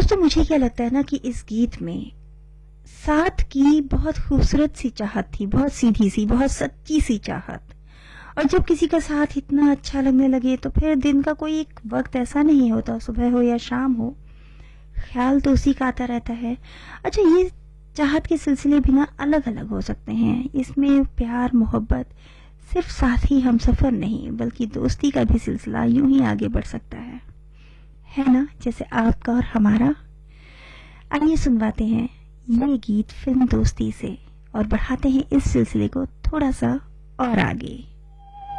दोस्तों मुझे क्या लगता है ना कि इस गीत में साथ की बहुत खूबसूरत सी चाहत थी, बहुत सीधी सी, बहुत सच्ची सी चाहत। और जब किसी का साथ इतना अच्छा लगने लगे तो फिर दिन का कोई एक वक्त ऐसा नहीं होता, सुबह हो या शाम हो, ख्याल तो उसी का आता रहता है। अच्छा, ये चाहत के सिलसिले भी ना अलग अलग हो सकते हैं। इसमें प्यार मोहब्बत सिर्फ साथी हम सफर नहीं बल्कि दोस्ती का भी सिलसिला यूं ही आगे बढ़ सकता है ना, जैसे आपका और हमारा। आइए सुनवाते हैं ये गीत फिल्म दोस्ती से और बढ़ाते हैं इस सिलसिले को थोड़ा सा और आगे।